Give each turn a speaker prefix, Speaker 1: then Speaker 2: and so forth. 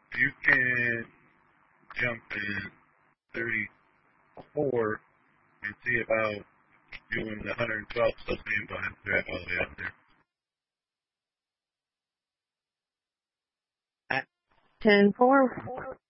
Speaker 1: You can jump in 34 and see about doing the 112 still same time. Drive all the way up there.
Speaker 2: 10-4.